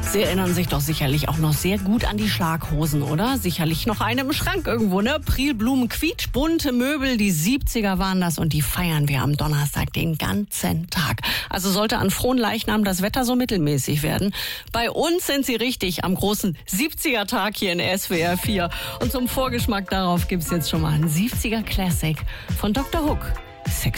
Sie erinnern sich doch sicherlich auch noch sehr gut an die Schlaghosen, oder? Sicherlich noch eine im Schrank irgendwo, ne? Prilblumen, quietschbunte Möbel, die 70er waren das und die feiern wir am Donnerstag den ganzen Tag. Also sollte an Fronleichnam das Wetter so mittelmäßig werden. Bei uns sind sie richtig am großen 70er-Tag hier in SWR 4. Und zum Vorgeschmack darauf gibt's jetzt schon mal einen 70er Classic von Dr. Hook. Sex